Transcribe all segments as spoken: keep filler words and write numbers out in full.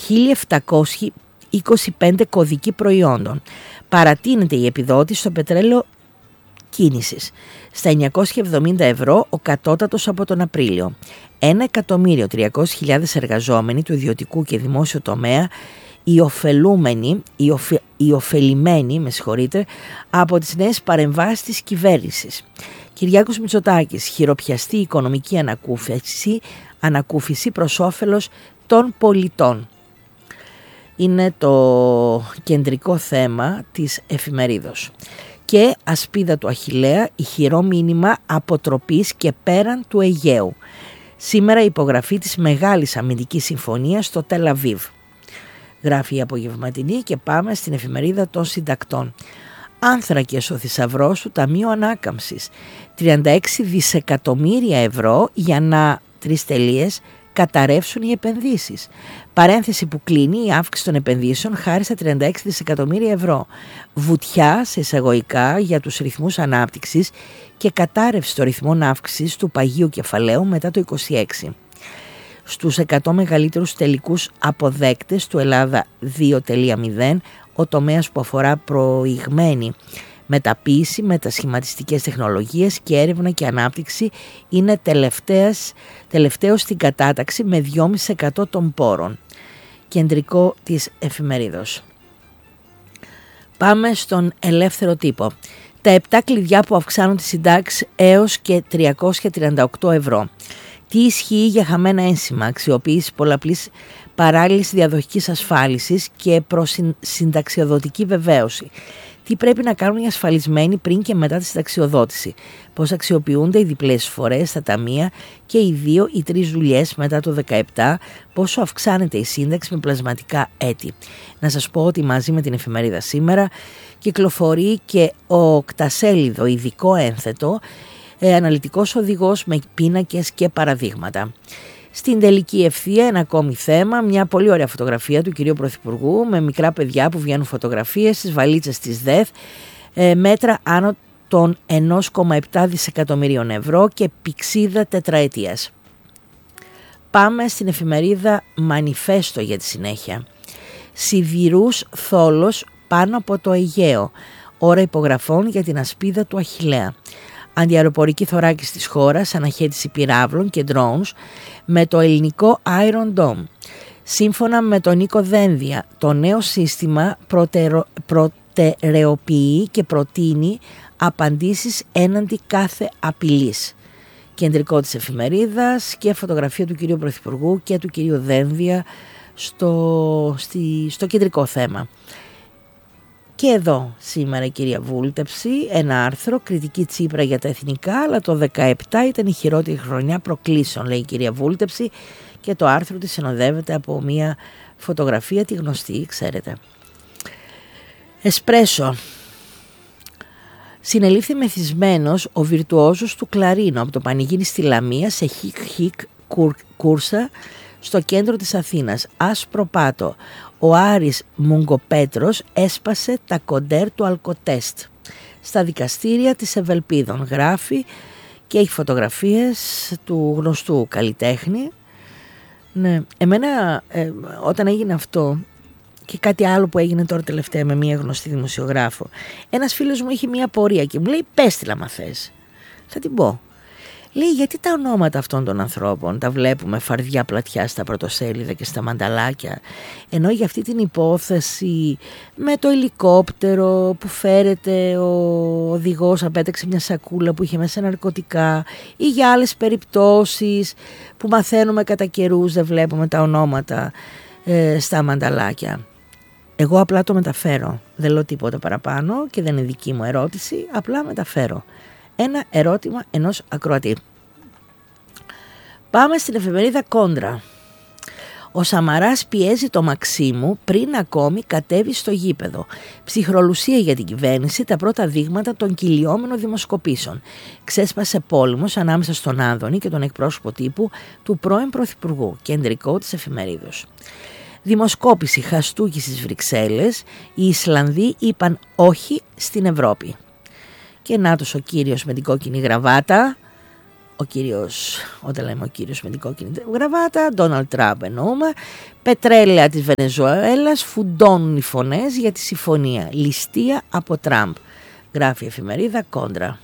χίλια επτακόσιοι είκοσι πέντε κωδικοί προϊόντων. Παρατείνεται η επιδότηση στο πετρέλαιο κίνησης στα εννιακόσια εβδομήντα ευρώ ο κατώτατος από τον Απρίλιο. ένα εκατομμύριο τριακόσιες χιλιάδες εργαζόμενοι του ιδιωτικού και δημόσιου τομέα, οι ωφελούμενοι, οι, οφε, οι ωφελημένοι, με συγχωρείτε, από τις νέες παρεμβάσεις της κυβέρνησης. Κυριάκος Μητσοτάκης, χειροπιαστή οικονομική ανακούφιση, ανακούφιση προς όφελος των πολιτών. Είναι το κεντρικό θέμα της εφημερίδος. Και ασπίδα του Αχιλλέα, ηχηρό μήνυμα αποτροπής και πέραν του Αιγαίου. Σήμερα η υπογραφή της Μεγάλης Αμυντικής Συμφωνίας στο Τελ Αβίβ. Γράφει η Απογευματινή και πάμε στην εφημερίδα των συντακτών. Άνθρακες ο θησαυρός του Ταμείου Ανάκαμψης. τριάντα έξι δισεκατομμύρια ευρώ για να, τρεις τελείες, καταρρεύσουν οι επενδύσεις. Παρένθεση που κλείνει η αύξηση των επενδύσεων χάρη στα τριάντα έξι δισεκατομμύρια ευρώ. Βουτιά σε εισαγωγικά για τους ρυθμούς ανάπτυξης και κατάρρευση των ρυθμών αύξησης του παγίου κεφαλαίου μετά το είκοσι έξι. Στους εκατό μεγαλύτερους τελικούς αποδέκτες του Ελλάδα δύο κόμμα μηδέν, ο τομέας που αφορά προηγμένη μεταποίηση, μετασχηματιστικές τεχνολογίες και έρευνα και ανάπτυξη είναι τελευταίος, τελευταίος στην κατάταξη με δυόμισι τοις εκατό των πόρων. Κεντρικό της εφημερίδος. Πάμε στον ελεύθερο τύπο. Τα επτά κλειδιά που αυξάνουν τις συντάξεις έως και τριακόσια τριάντα οκτώ ευρώ. Τι ισχύει για χαμένα ένσημα, αξιοποίηση πολλαπλής παράλληλης διαδοχικής ασφάλισης και προσυνταξιοδοτική βεβαίωση. Τι πρέπει να κάνουν οι ασφαλισμένοι πριν και μετά τη συνταξιοδότηση. Πώς αξιοποιούνται οι διπλές εισφορές στα ταμεία και οι δύο ή τρεις δουλειές μετά το δεκαεπτά. Πόσο αυξάνεται η σύνταξη με πλασματικά έτη. Να σας πω ότι μαζί με την εφημερίδα Σήμερα κυκλοφορεί και ο οκτασέλιδο ειδικό ένθετο, ε, αναλυτικός οδηγός με πίνακες και παραδείγματα. Στην τελική ευθεία ένα ακόμη θέμα, μια πολύ ωραία φωτογραφία του κυρίου Πρωθυπουργού με μικρά παιδιά που βγαίνουν φωτογραφίες στις βαλίτσες της ΔΕΘ, ε, μέτρα άνω των ένα κόμμα επτά δισεκατομμυρίων ευρώ και πηξίδα τετραετίας. Πάμε στην εφημερίδα Μανιφέστο για τη συνέχεια. Σιδηρούς θόλος πάνω από το Αιγαίο, ώρα υπογραφών για την ασπίδα του Αχιλλέα. Αντιαεροπορική θωράκιση της χώρας, αναχέτηση πυράβλων και drones με το ελληνικό Iron Dome. Σύμφωνα με τον Νίκο Δένδια, το νέο σύστημα προτερο, προτεραιοποιεί και προτείνει απαντήσεις έναντι κάθε απειλής. Κεντρικό της εφημερίδας και φωτογραφία του κυρίου Πρωθυπουργού και του κυρίου Δένδια στο, στη, στο κεντρικό θέμα. Και εδώ σήμερα η κυρία Βούλτεψη, ένα άρθρο, κριτική Τσίπρα για τα εθνικά, αλλά το δεκαεπτά ήταν η χειρότερη χρονιά προκλήσεων, λέει η κυρία Βούλτεψη, και το άρθρο της συνοδεύεται από μια φωτογραφία, τη γνωστή, ξέρετε. Εσπρέσο. Συνελήφθη μεθυσμένος ο βιρτουόζος του κλαρίνο από το πανηγύρι στη Λαμία σε χικ-χικ κούρσα στο κέντρο της Αθήνας. Άσπρο πάτο. Ο Άρης Μουγκοπέτρος έσπασε τα κοντέρ του αλκοτέστ στα δικαστήρια της Ευελπίδων. Γράφει και έχει φωτογραφίες του γνωστού καλλιτέχνη. Ναι. Εμένα ε, όταν έγινε αυτό και κάτι άλλο που έγινε τώρα τελευταία με μια γνωστή δημοσιογράφο, ένας φίλος μου είχε μια απορία και μου λέει πες τη άμα θες. Θα την πω. Λέει γιατί τα ονόματα αυτών των ανθρώπων τα βλέπουμε φαρδιά πλατιά στα πρωτοσέλιδα και στα μανταλάκια, ενώ για αυτή την υπόθεση με το ελικόπτερο που φέρεται ο οδηγός απέταξε μια σακούλα που είχε μέσα ναρκωτικά, ή για άλλες περιπτώσεις που μαθαίνουμε κατά καιρούς δεν βλέπουμε τα ονόματα ε, στα μανταλάκια. Εγώ απλά το μεταφέρω, δεν λέω τίποτα παραπάνω και δεν είναι δική μου ερώτηση, απλά μεταφέρω. Ένα ερώτημα ενός ακροατή. Πάμε στην εφημερίδα Κόντρα. Ο Σαμαράς πιέζει το Μαξίμου πριν ακόμη κατέβει στο γήπεδο. Ψυχρολουσία για την κυβέρνηση, τα πρώτα δείγματα των κυλιόμενων δημοσκοπήσεων. Ξέσπασε πόλεμος ανάμεσα στον Άδωνη και τον εκπρόσωπο τύπου του πρώην Πρωθυπουργού, κεντρικό της εφημερίδος. Δημοσκόπηση χαστούκι στις Βρυξέλλες, οι Ισλανδοί είπαν όχι στην Ευρώπη. Και νάτος ο κύριος με την κόκκινη γραβάτα, ο κύριος, όταν λέμε ο κύριος με την κόκκινη γραβάτα, Ντόναλντ Τραμπ εννοούμε, πετρέλαια της Βενεζουέλας, φουντώνουν οι φωνές για τη συμφωνία, ληστεία από Τραμπ, γράφει η εφημερίδα Κόντρα.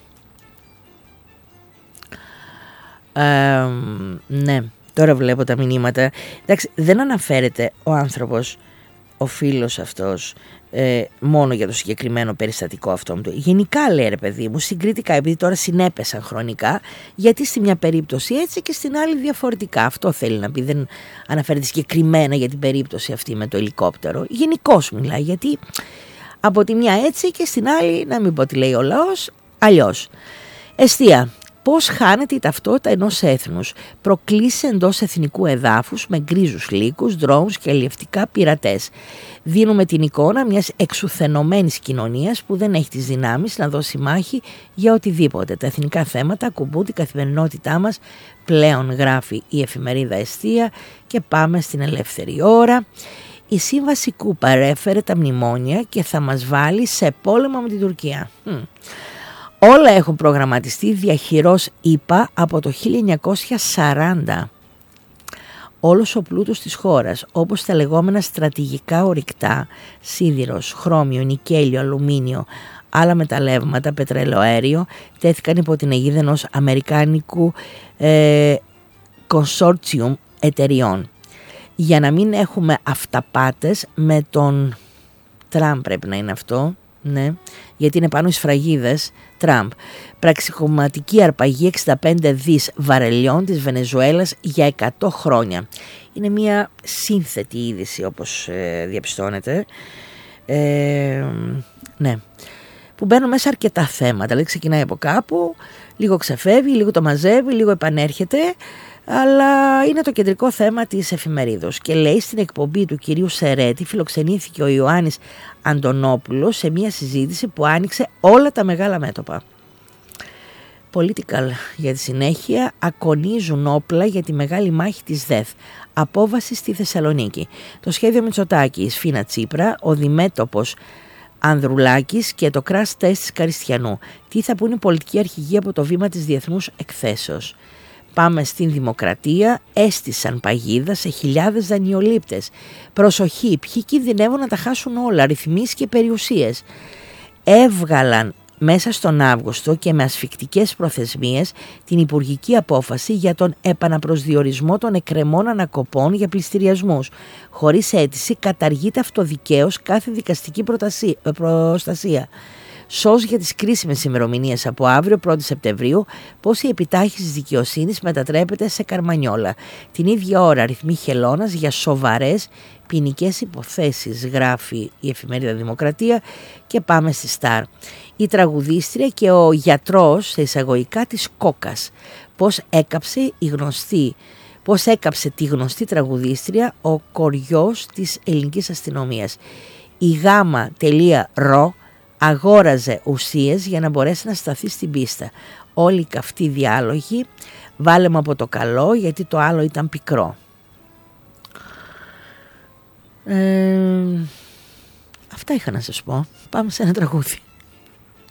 Ε, ναι, τώρα βλέπω τα μηνύματα. Εντάξει, δεν αναφέρεται ο άνθρωπος, ο φίλος αυτός, ε, μόνο για το συγκεκριμένο περιστατικό αυτό. Γενικά λέει, ρε παιδί μου, συγκριτικά, επειδή τώρα συνέπεσαν χρονικά, γιατί στη μια περίπτωση έτσι και στην άλλη διαφορετικά. Αυτό θέλει να πει, δεν αναφέρεται συγκεκριμένα για την περίπτωση αυτή με το ελικόπτερο. Γενικώς μιλάει, γιατί από τη μια έτσι και στην άλλη, να μην πω τι λέει ο λαός, αλλιώς. Εστία. Πώς χάνεται η ταυτότητα ενός έθνους, προκλήσει εντός εθνικού εδάφους με γκρίζους λύκους, ντρόουνς και αλλιευτικά πειρατές. Δίνουμε την εικόνα μιας εξουθενωμένης κοινωνίας που δεν έχει τις δυνάμεις να δώσει μάχη για οτιδήποτε. Τα εθνικά θέματα ακουμπούν την καθημερινότητά μας πλέον, γράφει η εφημερίδα Εστία, και πάμε στην ελεύθερη ώρα. Η σύμβαση Κούπα έφερε τα μνημόνια και θα μας βάλει σε πόλεμο με την Τουρκία. Όλα έχουν προγραμματιστεί διαχειρός ΗΠΑ από το χίλια εννιακόσια σαράντα. Όλος ο πλούτος της χώρας, όπως τα λεγόμενα στρατηγικά ορυκτά, σίδηρος, χρώμιο, νικέλιο, αλουμίνιο, άλλα μεταλλεύματα, πετρέλαιο, αέριο, τέθηκαν υπό την αιγίδα ενός αμερικάνικου ε, consortium εταιριών. Για να μην έχουμε αυταπάτες με τον Τραμπ, πρέπει να είναι αυτό, ναι, γιατί είναι πάνω οι σφραγίδες Τραμπ. Πραξικοματική αρπαγή εξήντα πέντε δις βαρελιών της Βενεζουέλας για εκατό χρόνια. Είναι μια σύνθετη είδηση, όπως ε, διαπιστώνετε. Ε, ναι. Που μπαίνουν μέσα αρκετά θέματα. Δηλαδή ξεκινάει από κάπου, λίγο ξεφεύγει, λίγο το μαζεύει, λίγο επανέρχεται. Αλλά είναι το κεντρικό θέμα της εφημερίδος. Και λέει, στην εκπομπή του κυρίου Σερέτη φιλοξενήθηκε ο Ιωάννης Αντωνόπουλος σε μια συζήτηση που άνοιξε όλα τα μεγάλα μέτωπα. Political για τη συνέχεια. Ακονίζουν όπλα για τη μεγάλη μάχη της ΔΕΘ. Απόβαση στη Θεσσαλονίκη. Το σχέδιο Μητσοτάκη, η Σφίνα Τσίπρα, ο διμέτωπος Ανδρουλάκης και το crash test της Καριστιανού. Τι θα πούνε οι πολιτικοί αρχηγοί από το βήμα της διεθνούς εκθέσεως. Πάμε στην Δημοκρατία. Έστησαν παγίδα σε χιλιάδες δανειολήπτες. Προσοχή, ποιοι κινδυνεύουν να τα χάσουν όλα, ρυθμίσεις και περιουσίες. Έβγαλαν μέσα στον Αύγουστο και με ασφικτικές προθεσμίες την υπουργική απόφαση για τον επαναπροσδιορισμό των εκκρεμών ανακοπών για πληστηριασμούς. Χωρίς αίτηση καταργείται αυτοδικαίως κάθε δικαστική προστασία. Σως για τις κρίσιμες ημερομηνίες από αύριο πρώτη Σεπτεμβρίου, πως η επιτάχυνση της δικαιοσύνης μετατρέπεται σε καρμανιόλα. Την ίδια ώρα ρυθμοί χελώνας για σοβαρές ποινικές υποθέσεις, γράφει η εφημερίδα Δημοκρατία, και πάμε στη Σταρ. Η τραγουδίστρια και ο γιατρός, σε εισαγωγικά, της Κόκας. Πώς έκαψε η γνωστή Πώς έκαψε τη γνωστή τραγουδίστρια ο κοριός της ελληνικής αστυνομίας. Η γάμα.ρο αγόραζε ουσίες για να μπορέσει να σταθεί στην πίστα. Όλοι οι καυτοί διάλογοι, βάλε μου από το καλό γιατί το άλλο ήταν πικρό. Ε, αυτά είχα να σας πω. Πάμε σε ένα τραγούδι.